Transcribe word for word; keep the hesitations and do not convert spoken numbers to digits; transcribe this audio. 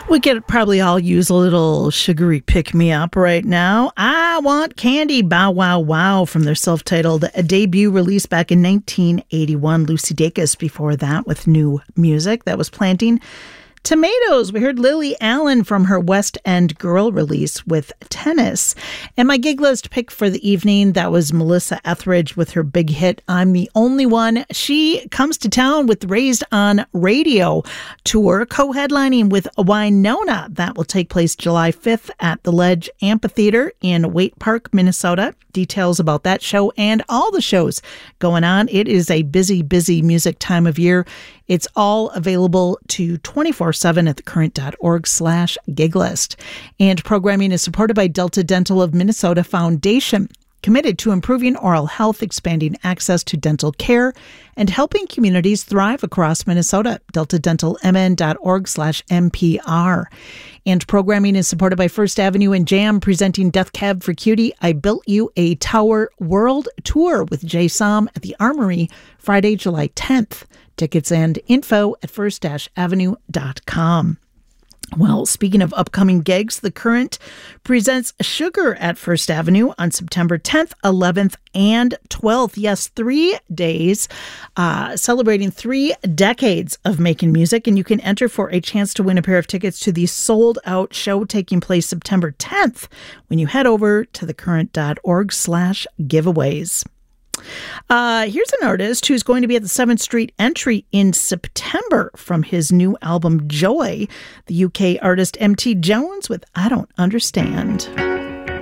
We could probably all use a little sugary pick-me-up right now. I Want Candy, Bow Wow Wow, from their self-titled debut release back in nineteen eighty-one. Lucy Dacus before that with new music. That was Planting Tomatoes. We heard Lily Allen from her West End Girl release with Tennis. And my gig list pick for the evening, that was Melissa Etheridge with her big hit, I'm the Only One. She comes to town with Raised on Radio tour, co-headlining with Wynonna. That will take place July fifth at the Ledge Amphitheater in Waite Park, Minnesota. Details about that show and all the shows going on. It is a busy, busy music time of year. It's all available to twenty-four seven at thecurrent.org slash gig list. And programming is supported by Delta Dental of Minnesota Foundation, committed to improving oral health, expanding access to dental care, and helping communities thrive across Minnesota. delta dental m n dot org slash M P R. And programming is supported by First Avenue and Jam, presenting Death Cab for Cutie, I Built You a Tower World Tour with Jay Som at the Armory, Friday, July tenth. Tickets and info at first avenue dot com. Well, speaking of upcoming gigs, The Current presents Sugar at First Avenue on September tenth, eleventh, and twelfth. Yes, three days, uh, celebrating three decades of making music. And you can enter for a chance to win a pair of tickets to the sold-out show taking place September tenth when you head over to thecurrent.org slash giveaways. Uh, here's an artist who's going to be at the seventh Street Entry in September from his new album Joy. The U K artist M T Jones with I Don't Understand.